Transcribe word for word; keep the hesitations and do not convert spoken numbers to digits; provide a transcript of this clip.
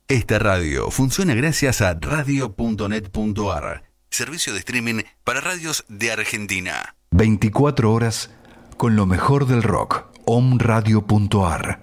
Esta radio funciona gracias a radio punto net punto a r, servicio de streaming para radios de Argentina. veinticuatro horas con lo mejor del rock. om radio punto a r.